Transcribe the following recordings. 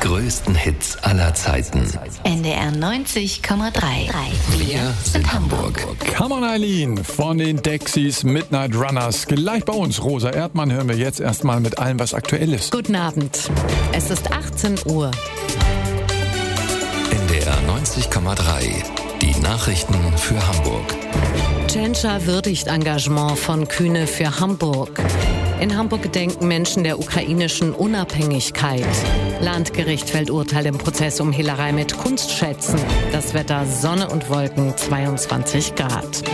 größten Hits aller Zeiten. NDR 90,3. Wir sind Hamburg. Come on Eileen von den Dexys Midnight Runners. Gleich bei uns, Rosa Erdmann, hören wir jetzt erstmal mit allem, was aktuell ist. Guten Abend. Es ist 18 Uhr. NDR 90,3. Die Nachrichten für Hamburg. Tschentscher würdigt Engagement von Kühne für Hamburg. In Hamburg gedenken Menschen der ukrainischen Unabhängigkeit. Landgericht fällt Urteil im Prozess um Hehlerei mit Kunstschätzen. Das Wetter Sonne und Wolken, 22 Grad.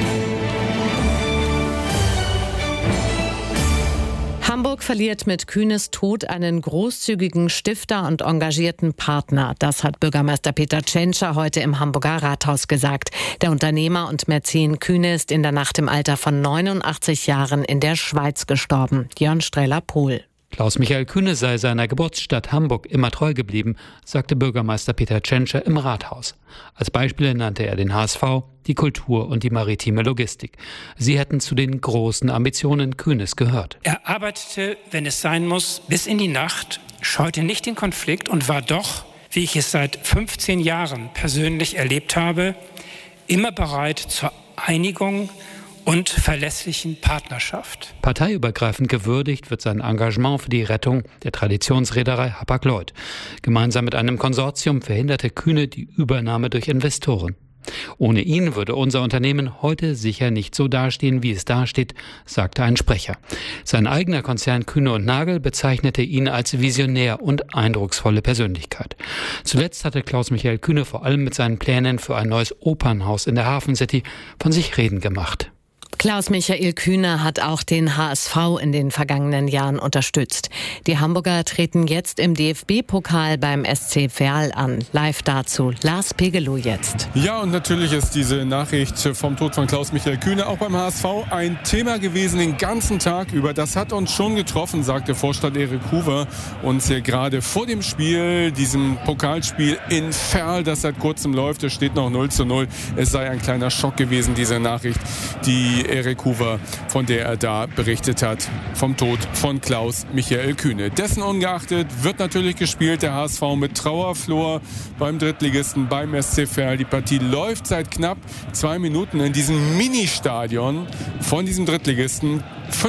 Hamburg verliert mit Kühnes Tod einen großzügigen Stifter und engagierten Partner. Das hat Bürgermeister Peter Tschentscher heute im Hamburger Rathaus gesagt. Der Unternehmer und Mäzen Kühne ist in der Nacht im Alter von 89 Jahren in der Schweiz gestorben. Jörn Streller-Pohl. Klaus-Michael Kühne sei seiner Geburtsstadt Hamburg immer treu geblieben, sagte Bürgermeister Peter Tschentscher im Rathaus. Als Beispiele nannte er den HSV, die Kultur und die maritime Logistik. Sie hätten zu den großen Ambitionen Kühnes gehört. Er arbeitete, wenn es sein muss, bis in die Nacht, scheute nicht den Konflikt und war doch, wie ich es seit 15 Jahren persönlich erlebt habe, immer bereit zur Einigung und verlässlichen Partnerschaft. Parteiübergreifend gewürdigt wird sein Engagement für die Rettung der Traditionsreederei Hapag-Lloyd. Gemeinsam mit einem Konsortium verhinderte Kühne die Übernahme durch Investoren. Ohne ihn würde unser Unternehmen heute sicher nicht so dastehen, wie es dasteht, sagte ein Sprecher. Sein eigener Konzern Kühne und Nagel bezeichnete ihn als visionär und eindrucksvolle Persönlichkeit. Zuletzt hatte Klaus-Michael Kühne vor allem mit seinen Plänen für ein neues Opernhaus in der Hafen City von sich reden gemacht. Klaus-Michael Kühne hat auch den HSV in den vergangenen Jahren unterstützt. Die Hamburger treten jetzt im DFB-Pokal beim SC Verl an. Live dazu Lars Pegelow jetzt. Ja, und natürlich ist diese Nachricht vom Tod von Klaus-Michael Kühne auch beim HSV ein Thema gewesen den ganzen Tag über. Das hat uns schon getroffen, sagte Vorstand Erik Huber uns hier gerade vor dem Spiel, diesem Pokalspiel in Verl, das seit kurzem läuft. Es steht noch 0:0. Es sei ein kleiner Schock gewesen, diese Nachricht, die Erik Huber, von der er da berichtet hat, vom Tod von Klaus-Michael Kühne. Dessen ungeachtet wird natürlich gespielt, der HSV mit Trauerflor beim Drittligisten, beim SC Verl. Die Partie läuft seit knapp 2 Minuten in diesem Ministadion von diesem Drittligisten.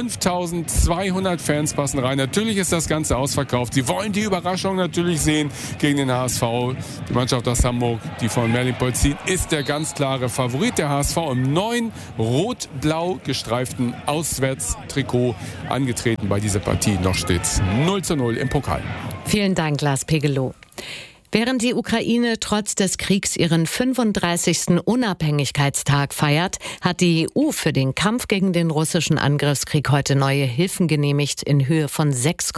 5200 Fans passen rein. Natürlich ist das Ganze ausverkauft. Sie wollen die Überraschung natürlich sehen gegen den HSV. Die Mannschaft aus Hamburg, die von Merlin Polzin, ist der ganz klare Favorit. Der HSV im neuen rot-blau gestreiften Auswärtstrikot angetreten bei dieser Partie. Noch steht's 0:0 im Pokal. Vielen Dank, Lars Pegelow. Während die Ukraine trotz des Kriegs ihren 35. Unabhängigkeitstag feiert, hat die EU für den Kampf gegen den russischen Angriffskrieg heute neue Hilfen genehmigt in Höhe von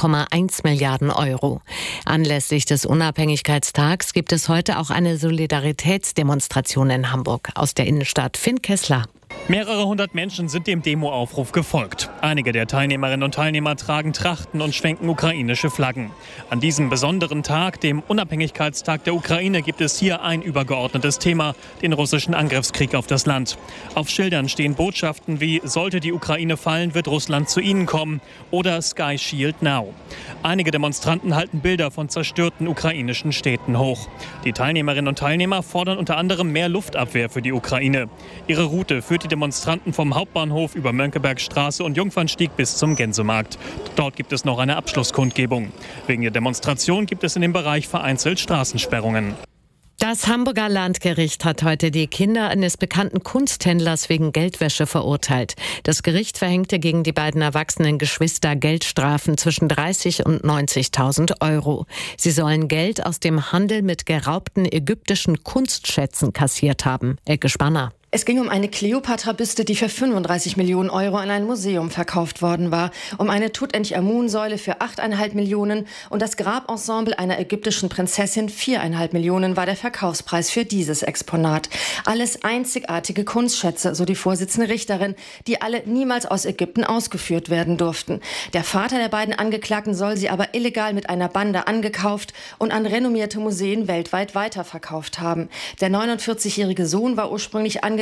6,1 Milliarden Euro. Anlässlich des Unabhängigkeitstags gibt es heute auch eine Solidaritätsdemonstration in Hamburg. Aus der Innenstadt Finn Kessler. Mehrere hundert Menschen sind dem Demoaufruf gefolgt. Einige der Teilnehmerinnen und Teilnehmer tragen Trachten und schwenken ukrainische Flaggen. An diesem besonderen Tag, dem Unabhängigkeitstag der Ukraine, gibt es hier ein übergeordnetes Thema, den russischen Angriffskrieg auf das Land. Auf Schildern stehen Botschaften wie „Sollte die Ukraine fallen, wird Russland zu ihnen kommen" oder „Sky Shield Now". Einige Demonstranten halten Bilder von zerstörten ukrainischen Städten hoch. Die Teilnehmerinnen und Teilnehmer fordern unter anderem mehr Luftabwehr für die Ukraine. Ihre Route führt die Demonstranten vom Hauptbahnhof über Mönckebergstraße und Jungfernstieg bis zum Gänsemarkt. Dort gibt es noch eine Abschlusskundgebung. Wegen der Demonstration gibt es in dem Bereich vereinzelt Straßensperrungen. Das Hamburger Landgericht hat heute die Kinder eines bekannten Kunsthändlers wegen Geldwäsche verurteilt. Das Gericht verhängte gegen die beiden erwachsenen Geschwister Geldstrafen zwischen 30 und 90.000 Euro. Sie sollen Geld aus dem Handel mit geraubten ägyptischen Kunstschätzen kassiert haben. Elke Spanner. Es ging um eine Kleopatra-Büste, die für 35 Millionen Euro an ein Museum verkauft worden war, um eine Tutanchamun-Säule für 8,5 Millionen und das Grabensemble einer ägyptischen Prinzessin 4,5 Millionen war der Verkaufspreis für dieses Exponat. Alles einzigartige Kunstschätze, so die Vorsitzende Richterin, die alle niemals aus Ägypten ausgeführt werden durften. Der Vater der beiden Angeklagten soll sie aber illegal mit einer Bande angekauft und an renommierte Museen weltweit weiterverkauft haben. Der 49-jährige Sohn war ursprünglich angeklagt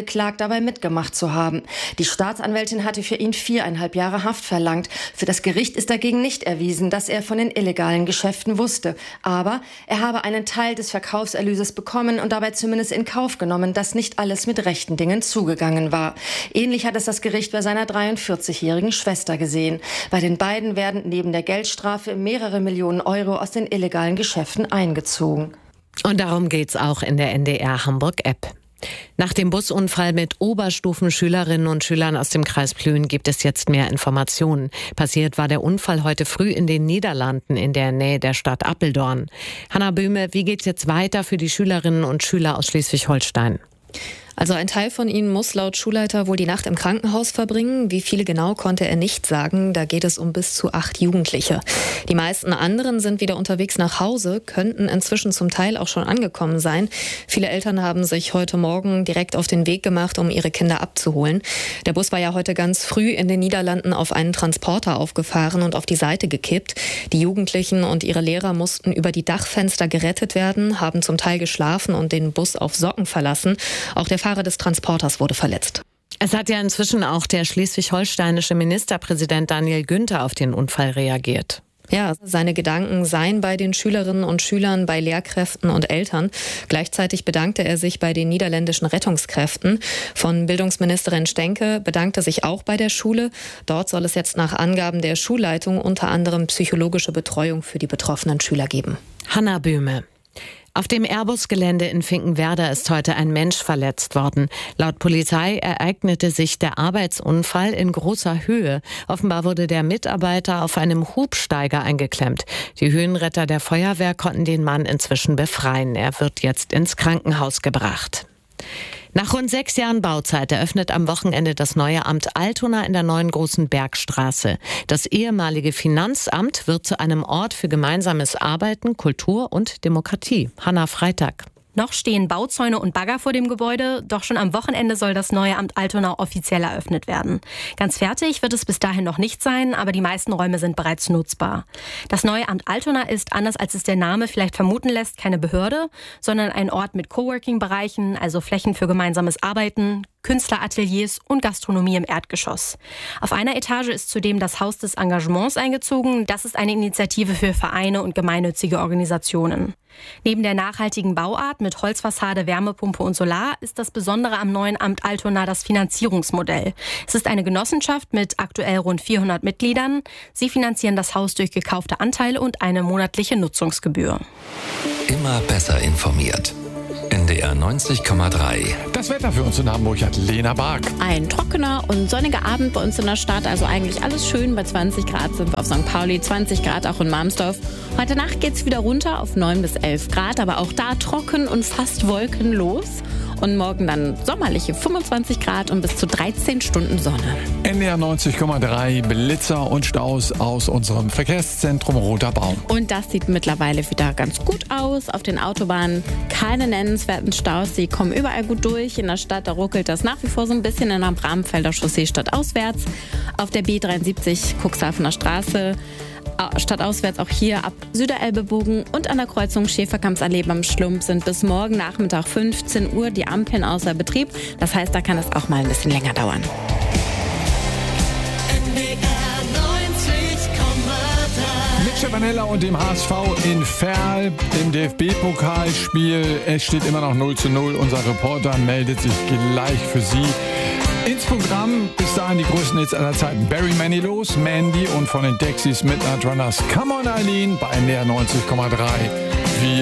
angeklagt, dabei mitgemacht zu haben. Die Staatsanwältin hatte für ihn 4,5 Jahre Haft verlangt. Für das Gericht ist dagegen nicht erwiesen, dass er von den illegalen Geschäften wusste. Aber er habe einen Teil des Verkaufserlöses bekommen und dabei zumindest in Kauf genommen, dass nicht alles mit rechten Dingen zugegangen war. Ähnlich hat es das Gericht bei seiner 43-jährigen Schwester gesehen. Bei den beiden werden neben der Geldstrafe mehrere Millionen Euro aus den illegalen Geschäften eingezogen. Und darum geht's auch in der NDR Hamburg-App. Nach dem Busunfall mit Oberstufenschülerinnen und Schülern aus dem Kreis Plön gibt es jetzt mehr Informationen. Passiert war der Unfall heute früh in den Niederlanden in der Nähe der Stadt Apeldoorn. Hanna Böhme, wie geht's jetzt weiter für die Schülerinnen und Schüler aus Schleswig-Holstein? Also ein Teil von ihnen muss laut Schulleiter wohl die Nacht im Krankenhaus verbringen. Wie viele genau, konnte er nicht sagen. Da geht es um bis zu 8 Jugendliche. Die meisten anderen sind wieder unterwegs nach Hause, könnten inzwischen zum Teil auch schon angekommen sein. Viele Eltern haben sich heute Morgen direkt auf den Weg gemacht, um ihre Kinder abzuholen. Der Bus war ja heute ganz früh in den Niederlanden auf einen Transporter aufgefahren und auf die Seite gekippt. Die Jugendlichen und ihre Lehrer mussten über die Dachfenster gerettet werden, haben zum Teil geschlafen und den Bus auf Socken verlassen. Auch der Fahrer des Transporters wurde verletzt. Es hat ja inzwischen auch der schleswig-holsteinische Ministerpräsident Daniel Günther auf den Unfall reagiert. Ja, seine Gedanken seien bei den Schülerinnen und Schülern, bei Lehrkräften und Eltern. Gleichzeitig bedankte er sich bei den niederländischen Rettungskräften. Von Bildungsministerin Stenke bedankte sich auch bei der Schule. Dort soll es jetzt nach Angaben der Schulleitung unter anderem psychologische Betreuung für die betroffenen Schüler geben. Hanna Böhme. Auf dem Airbus-Gelände in Finkenwerder ist heute ein Mensch verletzt worden. Laut Polizei ereignete sich der Arbeitsunfall in großer Höhe. Offenbar wurde der Mitarbeiter auf einem Hubsteiger eingeklemmt. Die Höhenretter der Feuerwehr konnten den Mann inzwischen befreien. Er wird jetzt ins Krankenhaus gebracht. Nach rund 6 Jahren Bauzeit eröffnet am Wochenende das neue Amt Altona in der neuen Großen Bergstraße. Das ehemalige Finanzamt wird zu einem Ort für gemeinsames Arbeiten, Kultur und Demokratie. Hanna Freitag. Noch stehen Bauzäune und Bagger vor dem Gebäude, doch schon am Wochenende soll das neue Amt Altona offiziell eröffnet werden. Ganz fertig wird es bis dahin noch nicht sein, aber die meisten Räume sind bereits nutzbar. Das neue Amt Altona ist, anders als es der Name vielleicht vermuten lässt, keine Behörde, sondern ein Ort mit Coworking-Bereichen, also Flächen für gemeinsames Arbeiten, Künstlerateliers und Gastronomie im Erdgeschoss. Auf einer Etage ist zudem das Haus des Engagements eingezogen. Das ist eine Initiative für Vereine und gemeinnützige Organisationen. Neben der nachhaltigen Bauart mit Holzfassade, Wärmepumpe und Solar ist das Besondere am neuen Amt Altona das Finanzierungsmodell. Es ist eine Genossenschaft mit aktuell rund 400 Mitgliedern. Sie finanzieren das Haus durch gekaufte Anteile und eine monatliche Nutzungsgebühr. Immer besser informiert. NDR 90,3. Das Wetter für uns in Hamburg hat Lena Bark. Ein trockener und sonniger Abend bei uns in der Stadt, also eigentlich alles schön. Bei 20 Grad sind wir auf St. Pauli, 20 Grad auch in Malmstorf. Heute Nacht geht es wieder runter auf 9 bis 11 Grad, aber auch da trocken und fast wolkenlos. Und morgen dann sommerliche 25 Grad und bis zu 13 Stunden Sonne. NDR 90,3, Blitzer und Staus aus unserem Verkehrszentrum Roter Baum. Und das sieht mittlerweile wieder ganz gut aus. Auf den Autobahnen keine nennenswerten Staus. Sie kommen überall gut durch. In der Stadt, da ruckelt das nach wie vor so ein bisschen in der Bramfelder Chaussee stadtauswärts. Auf der B73 Cuxhavener Straße stadtauswärts auch hier ab Süderelbe-Bogen und an der Kreuzung Schäferkampsallee beim Schlump sind bis morgen Nachmittag 15 Uhr die Ampeln außer Betrieb. Das heißt, da kann es auch mal ein bisschen länger dauern. Mit Stefanella und dem HSV in Verl im DFB-Pokalspiel. Es steht immer noch 0:0. Unser Reporter meldet sich gleich für Sie. Ins Programm bis dahin die größten Hits aller Zeiten. Barry Manilow, Mandy und von den Dexys Midnight Runners Come on Eileen bei NDR 90,3.